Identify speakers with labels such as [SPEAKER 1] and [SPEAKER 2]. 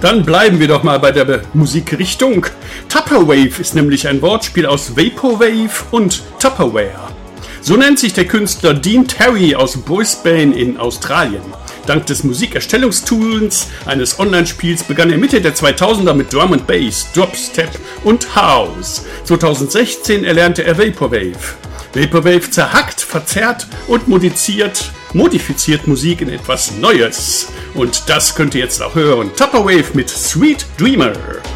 [SPEAKER 1] Dann bleiben wir doch mal bei der Musikrichtung. Tupperwave ist nämlich ein Wortspiel aus Vaporwave und Tupperware. So nennt sich der Künstler Dean Terry aus Brisbane in Australien. Dank des Musikerstellungstools eines Online-Spiels begann er Mitte der 2000er mit Drum and Bass, Dubstep und House. 2016 erlernte er Vaporwave. Vaporwave zerhackt, verzerrt und modifiziert Musik in etwas Neues. Und das könnt ihr jetzt auch hören. Tupperwave mit Sweet Dreamer.